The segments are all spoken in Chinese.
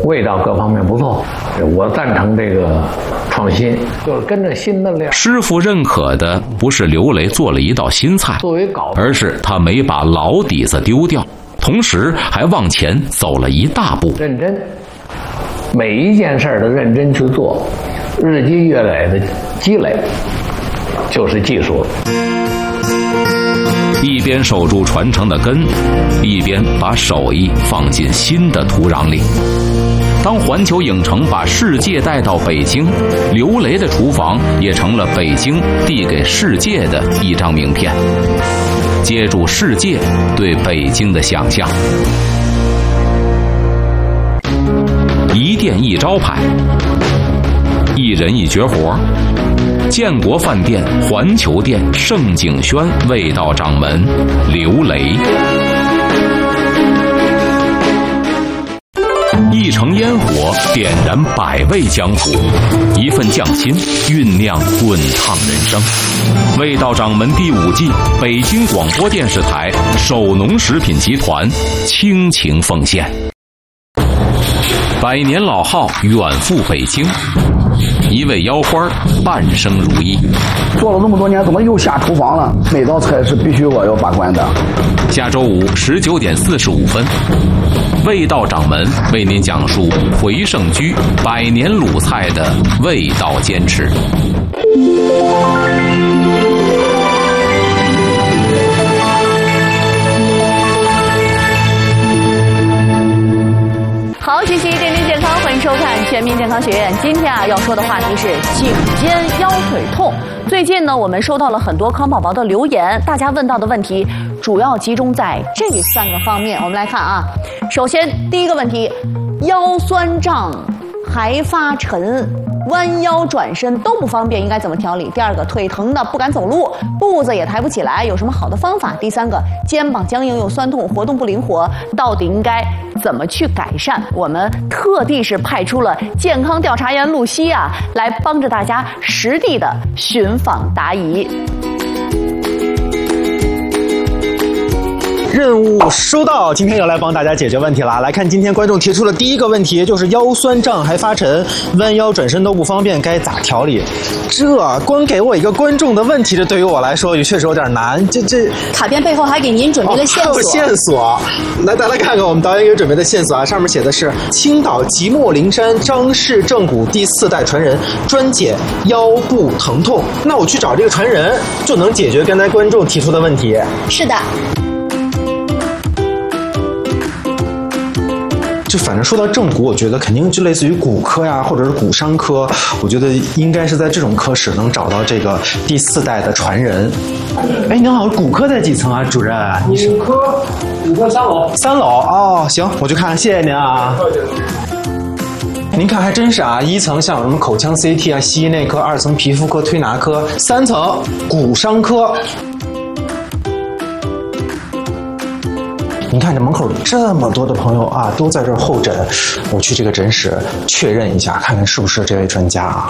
味道各方面不错，我赞成这个创新，就是跟着新的料。 师傅认可的不是刘雷做了一道新菜，而是他没把老底子丢掉，同时还往前走了一大步。 认真，每一件事的认真去做，日积月累的积累，就是技术了。 一边守住传承的根，一边把手艺放进新的土壤里。当环球影城把世界带到北京，刘雷的厨房也成了北京递给世界的一张名片，接住世界对北京的想象。一店一招牌，一人一绝活。建国饭店、环球店、盛景轩味道掌门刘雷。一城烟火点燃百味江湖，一份匠心酝酿滚烫人生。味道掌门第5季，北京广播电视台首农食品集团倾情奉献。100年老号远赴北京，一味腰花半生如一。 做了那么多年，怎么又下厨房了？每道菜是必须我要把关的。 下周5 19点45分，味道掌门为您讲述回盛居100年鲁菜的味道坚持。 好，学习天天健康，欢迎收看全民健康学院。今天要说的话题是颈肩腰腿痛。最近呢，我们收到了很多康宝宝的留言，大家问到的问题主要集中在这3个方面。我们来看啊，首先第一个问题，腰酸胀还发沉，弯腰转身都不方便，应该怎么调理？第二个，腿疼的不敢走路，步子也抬不起来，有什么好的方法？第三个，肩膀僵硬又酸痛，活动不灵活，到底应该怎么去改善？我们特地是派出了健康调查员露西啊，来帮着大家实地的寻访答疑。 任务收到，今天要来帮大家解决问题了。来看今天观众提出的第一个问题，就是腰酸胀还发沉，弯腰转身都不方便，该咋调理？这光给我一个观众的问题，这对于我来说也确实有点难。这卡片背后还给您准备了线索。 还有线索，来大家看看我们导演给准备的线索啊，上面写的是青岛即墨灵山张氏正骨第4代传人，专解腰部疼痛。那我去找这个传人，就能解决刚才观众提出的问题。 是的。 就反正说到正骨，我觉得肯定就类似于骨科呀，或者是骨伤科，我觉得应该是在这种科室能找到这个第4代的传人。哎，您好，骨科在几层啊，主任？ 骨科3楼。 3楼哦，行，我去看，谢谢您啊。您看还真是啊，1层像有什么口腔 CT 啊、西医内科，2层皮肤科、推拿科，3层骨伤科。你看这门口这么多的朋友啊，都在这儿候诊，我去这个诊室确认一下，看看是不是这位专家啊。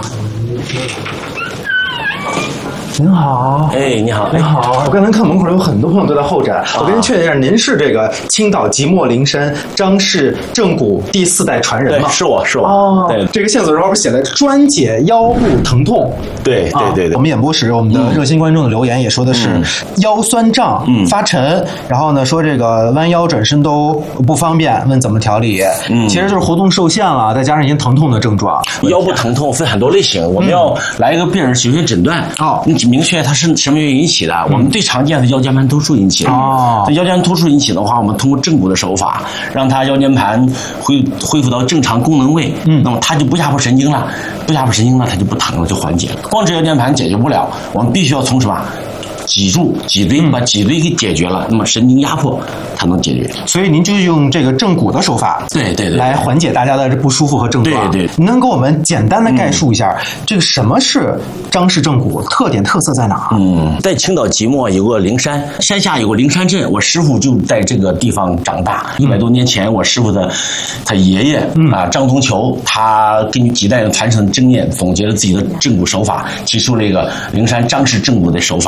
您好， 哎，你好， 你好。我刚才看门口有很多朋友都在候诊，我跟您确认一下，您是这个青岛即墨灵山张氏正骨第4代传人吗？ 是我。 哦，对，这个线索上边写的专解腰部疼痛。 对。 我们演播室我们的热心观众的留言也说的是腰酸胀、发沉，然后呢说这个弯腰转身都不方便，问怎么调理。其实就是活动受限了，再加上一些疼痛的症状。 腰部疼痛分很多类型，我们要来一个病人学学诊断。你明确它是什么原因引起的？我们最常见的腰间盘突出引起的。腰间盘突出引起的话，我们通过正骨的手法，让它腰间盘恢复到正常功能位。那么它就不压迫神经了，它就不疼了，就缓解了。光治腰间盘解决不了，我们必须要从什么？脊柱、脊椎，把脊椎给解决了，那么神经压迫才能解决。 所以您就用这个正骨的手法， 对， 来缓解大家的不舒服和症状。 对， 您能给我们简单的概述一下，这个什么是张氏正骨，特色在哪？ 在青岛即墨有个灵山，山下有个灵山镇，我师傅就在这个地方长大。100多年前，我师傅的他爷爷张同球，他根据几代人传承的经验，总结了自己的正骨手法，提出了一个灵山张氏正骨的手法。这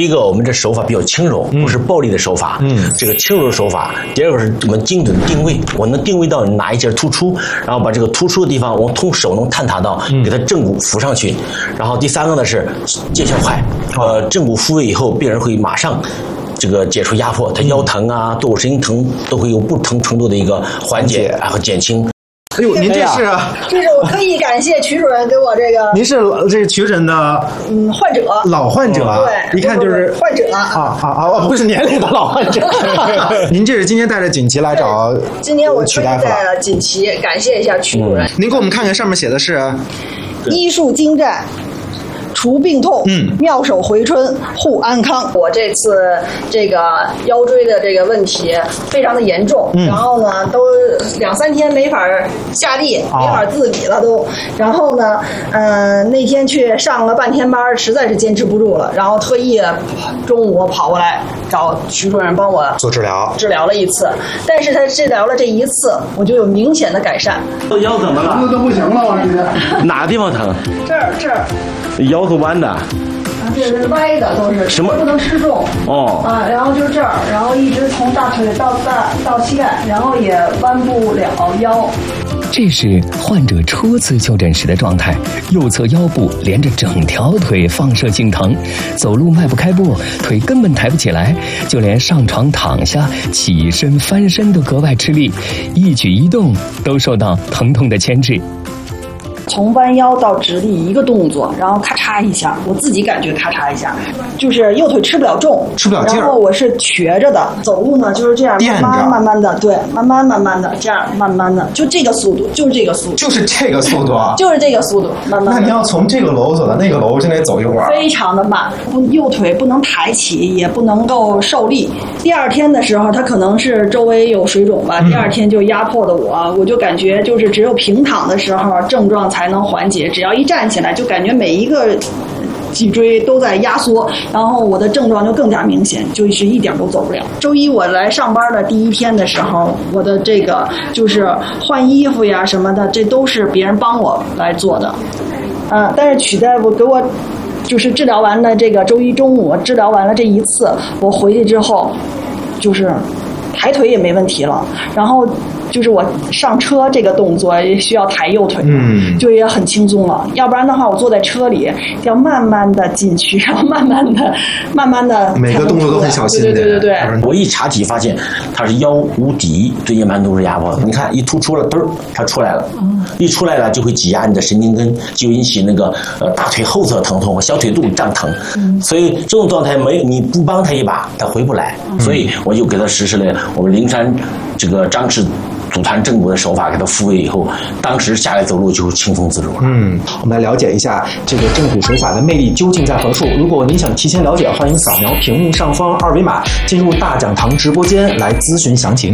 第一个，我们这手法比较轻柔，不是暴力的手法。这个轻柔的手法。第二个是我们精准的定位，我能定位到你哪一节突出，然后把这个突出的地方，我通手能探查到，给它正骨扶上去。然后第三个呢是见效快，正骨复位以后，病人会马上这个解除压迫，他腰疼啊、坐骨神经疼都会有不同程度的一个缓解和减轻。 哎呦，您这是？ 这是我特意感谢曲主任给我这个。 您是这是曲诊的患者， 老患者， 对， 一看就是患者不是年龄的老患者。您这是今天带着锦旗来找今天我曲大夫带了锦旗，感谢一下曲主任。 您给我们看看上面写的是医术精湛。除病痛，妙手回春，护安康。我这次这个腰椎的这个问题非常的严重，然后呢，都2-3天没法下地，没法自理了都。然后呢，那天去上了半天班，实在是坚持不住了，然后特意中午跑过来找徐主任帮我做治疗了一次。但是他治疗了这一次，我就有明显的改善。 腰怎么了？ 都不行了，我今天哪个地方疼？ 这儿。 腰是弯的， 这是歪的，都是什么不能失重然后就这儿，然后一直从大腿到膝盖，然后也弯不了腰。 这是患者初次就诊时的状态，右侧腰部连着整条腿放射性疼，走路迈不开步，腿根本抬不起来，就连上床躺下、起身翻身都格外吃力，一举一动都受到疼痛的牵制。 从弯腰到直立一个动作，然后咔嚓一下，我自己感觉咔嚓一下，就是右腿吃不了重， 吃不了劲儿， 然后我是瘸着的，走路呢就是这样，慢慢的，对，慢慢的这样，慢慢的，就这个速度，就是这个速度， 就是这个速度啊， 就是这个速度，慢慢的。 那你要从这个楼走到那个楼，就得走一会儿， 非常的慢，右腿不能抬起，也不能够受力。第二天的时候，他可能是周围有水肿吧，第二天就压迫的我就感觉就是只有平躺的时候症状才能缓解，只要一站起来就感觉每一个脊椎都在压缩，然后我的症状就更加明显，就是一点都走不了。周一我来上班的第一天的时候，我的这个就是换衣服呀什么的，这都是别人帮我来做的，但是曲大夫给我就是治疗完了这个周一中午治疗完了这一次，我回去之后就是抬腿也没问题了，然后就是我上车这个动作也需要抬右腿，就也很轻松了。要不然的话，我坐在车里要慢慢的进去，然后慢慢的， 每个动作都很小心。 对。 我一查体发现他是腰无底，椎间盘突出压迫。你看一突出了，嘣，它出来了，一出来了就会挤压你的神经根，就引起那个大腿后侧疼痛和小腿肚胀疼。所以这种状态你不帮他一把，他回不来。所以我就给他实施了我们灵山这个张氏组团正骨的手法，给他复位以后，当时下来走路就轻松自如了。 我们来了解一下这个正骨手法的魅力究竟在何处。如果您想提前了解，欢迎扫描屏幕上方2维码，进入大讲堂直播间来咨询详情。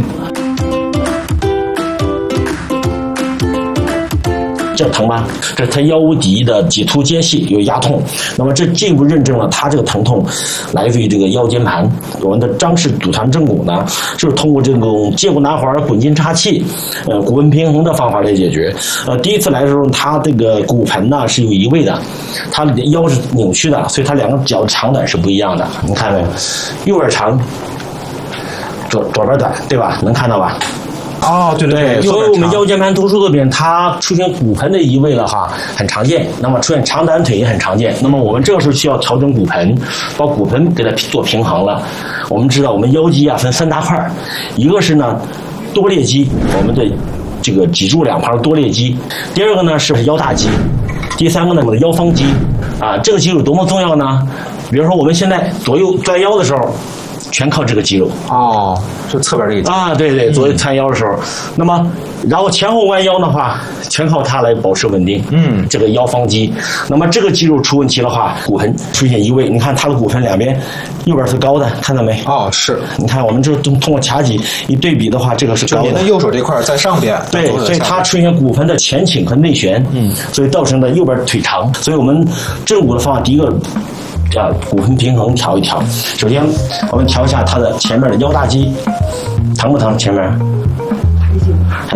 这疼吧？这他腰无底的棘突间隙有压痛，那么这进一步认证了他这个疼痛来自于这个腰间盘。我们的张氏组团正骨呢，就是通过这种接骨拿环、滚筋插气、骨盆平衡的方法来解决。第一次来的时候，他这个骨盆呢是有移位的，他的腰是扭曲的，所以他两个脚的长短是不一样的。你看没有？右边长，左边短，对吧？能看到吧？对，所以我们腰间盘突出的病人，他出现骨盆的移位了哈，很常见。那么出现长短腿也很常见。那么我们这个时候需要调整骨盆，把骨盆给它做平衡了。我们知道我们腰肌啊分3大块，一个是呢多裂肌，我们的这个脊柱两旁多裂肌；第二个呢是腰大肌；第三个呢我们的腰方肌。这个肌肉多么重要呢？比如说我们现在左右转腰的时候，全靠这个肌肉。 就侧边这个肌对，左右弯腰的时候，那么然后前后弯腰的话，全靠它来保持稳定。这个腰方肌，那么这个肌肉出问题的话，骨盆出现移位。你看它的骨盆两边，右边是高的，看到没？ 是。 你看我们这通过髂脊一对比的话，这个是高的。 您的右手这块在上边。 对，所以它出现骨盆的前倾和内旋。所以造成的右边腿长。所以我们正骨的方法，第一个。骨盆平衡调一调。首先，我们调一下它的前面的腰大肌，疼不疼？前面还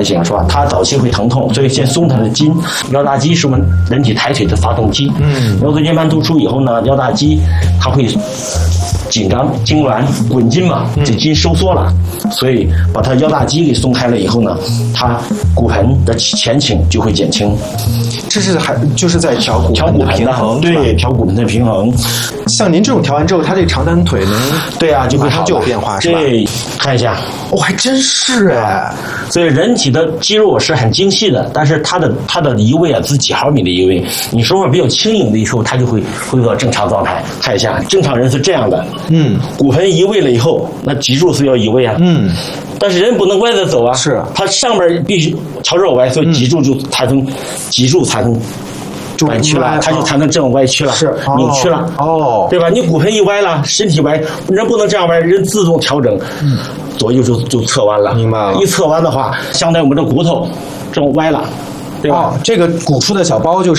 才行，是吧？它早期会疼痛，所以先松它的筋。腰大肌是我们人体抬腿的发动机。腰椎间盘突出以后呢，腰大肌它会紧张、痉挛、滚筋嘛，这筋收缩了，所以把它腰大肌给松开了以后呢，它骨盆的前倾就会减轻。 这是就是在调骨盆的平衡， 对，调骨盆的平衡。 像您这种调完之后，它这个长短腿能对啊，就马上就有变化，是吧？ 对，看一下， 还真是哎。 所以人体的肌肉是很精细的，但是它的移位啊，是几毫米的移位。你说话比较轻盈的时候，它就会回到正常状态。看一下，正常人是这样的，骨盆移位了以后，那脊柱是要移位啊，但是人不能歪着走啊， 是， 它上面必须朝这歪，所以脊柱才能弯曲了，它就才能这种歪曲了， 是扭曲了，对吧？你骨盆一歪了，身体歪，人不能这样歪，人自动调整，左右就侧弯了， 明白了。 一侧弯的话，相当于我们这骨头这种歪了，对吧？ 这个鼓出的小包就是